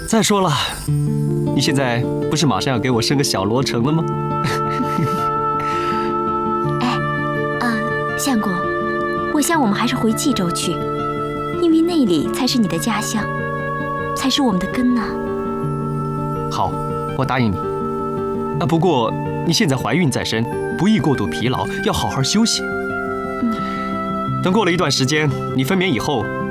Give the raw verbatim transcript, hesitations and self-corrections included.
再说了，你现在不是马上要给我生个小罗成了吗？ 哎，啊，相公，我想我们还是回冀州去，因为那里才是你的家乡，才是我们的根呐。 好，我答应你。啊，不过你现在怀孕在身，不宜过度疲劳，要好好休息。 嗯。 等过了一段时间，你分娩以后，